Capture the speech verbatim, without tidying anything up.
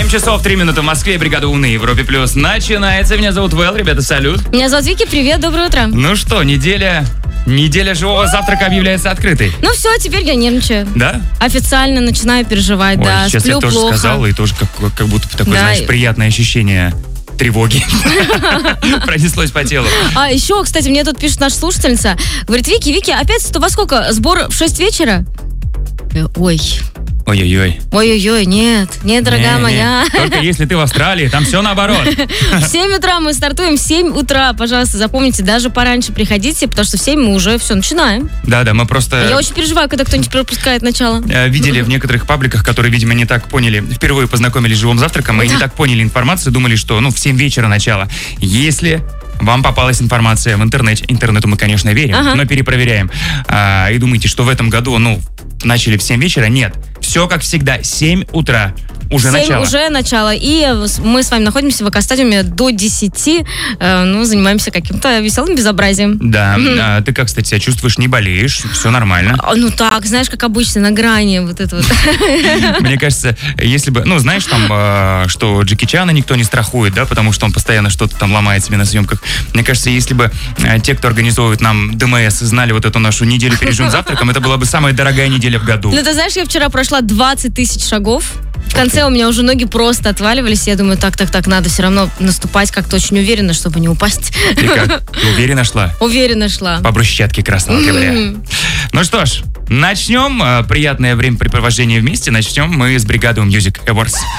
часов три минуты в Москве, бригада У на Европе Плюс начинается. Меня зовут Вэл, ребята, салют. Меня зовут Вики, привет, доброе утро. Ну что, неделя... Неделя живого завтрака объявляется открытой. Ну все, теперь я нервничаю. Да? Официально начинаю переживать, Ой, да, сейчас сплю я тоже плохо. сказал, и тоже как, как будто такое, Да. знаешь, приятное ощущение тревоги пронеслось по телу. А еще, кстати, мне тут пишет наша слушательница. Говорит, Вики, Вики, опять во сколько? Сбор в шесть вечера? Э, Ой. Ой-ой-ой. Ой-ой-ой, нет, нет, дорогая Не-не. моя. Только если ты в Австралии, там все наоборот. В семь утра мы стартуем, в семь утра, пожалуйста, запомните, даже пораньше приходите, потому что в семь мы уже все начинаем. Да-да, мы просто... Я очень переживаю, когда кто-нибудь пропускает начало. э, видели в некоторых пабликах, которые, видимо, не так поняли, впервые познакомились с живым завтраком, и не так поняли информацию, думали, что, ну, в семь вечера начало. Если вам попалась информация в интернете, интернету мы, конечно, верим, Ага. но перепроверяем, а, и думаете, что в этом году, ну, начали в семь вечера, нет. Все как всегда, семь утра. Уже семь начало. уже начало. И мы с вами находимся в экостадиуме до десяти. Э, ну, занимаемся каким-то веселым безобразием. Да, а, ты как, кстати, себя чувствуешь, не болеешь, все нормально. А, Ну так, знаешь, как обычно, на грани вот это вот. Мне кажется, если бы, ну, знаешь, там, э, что Джеки Чана никто не страхует, да, потому что он постоянно что-то там ломает себе на съемках. Мне кажется, если бы э, те, кто организовывает нам ДМС, знали вот эту нашу неделю перед живым завтраком, это была бы самая дорогая неделя в году. Ну, ты знаешь, я вчера прошла двадцать тысяч шагов. В конце у меня уже ноги просто отваливались. Я думаю, так, так, так, надо все равно наступать как-то очень уверенно, чтобы не упасть. Ты как? Ты уверенно шла? Уверенно шла. По брусчатке Красного Октября. Ну что ж, начнем. Э, Приятное времяпрепровождение вместе. Начнем мы с бригады Music Awards.